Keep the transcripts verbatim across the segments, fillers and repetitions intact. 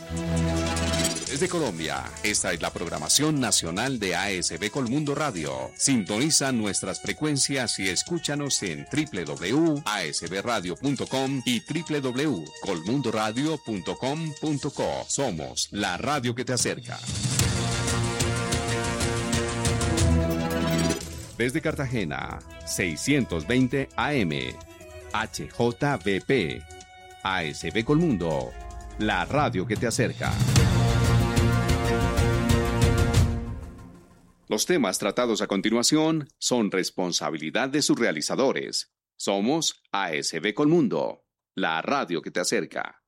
Desde Colombia, esta es la programación nacional de A S B Colmundo Radio. Sintoniza nuestras frecuencias y escúchanos en doble u doble u doble u punto a s b radio punto com y doble u doble u doble u punto colmundo radio punto com punto co. Somos la radio que te acerca. Desde Cartagena, seiscientos veinte A M, H J V P, A S B Colmundo, la radio que te acerca. Los temas tratados a continuación son responsabilidad de sus realizadores. Somos A S B Colmundo, la radio que te acerca.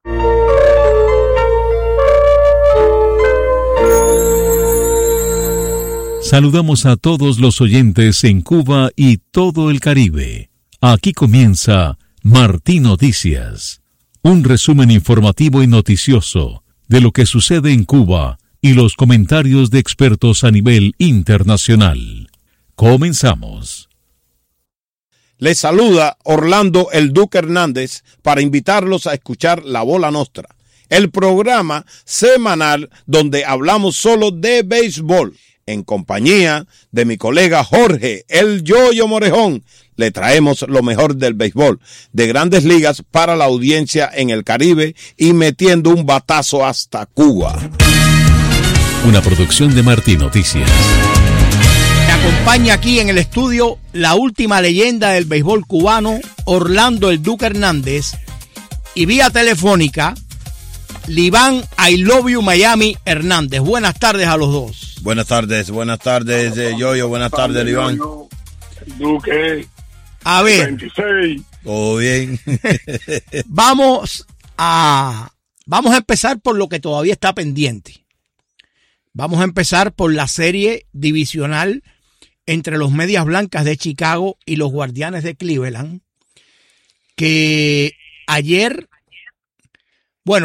Saludamos a todos los oyentes en Cuba y todo el Caribe. Aquí comienza Martí Noticias, un resumen informativo y noticioso de lo que sucede en Cuba y los comentarios de expertos a nivel internacional. Comenzamos. Les saluda Orlando El Duque Hernández para invitarlos a escuchar La Bola Nostra, el programa semanal donde hablamos solo de béisbol. En compañía de mi colega Jorge El Yoyo Morejón, le traemos lo mejor del béisbol de Grandes Ligas para la audiencia en el Caribe y metiendo un batazo hasta Cuba. Una producción de Martí Noticias. Me acompaña aquí en el estudio la última leyenda del béisbol cubano, Orlando El Duque Hernández, y vía telefónica, Liván I Love You Miami Hernández. Buenas tardes a los dos. Buenas tardes, buenas tardes, eh, Yoyo, buenas tardes, Liván. Duque. A ver. veintiséis. Todo bien. Vamos a, vamos a empezar por lo que todavía está pendiente. Vamos a empezar por la serie divisional entre los Medias Blancas de Chicago y los Guardianes de Cleveland, que ayer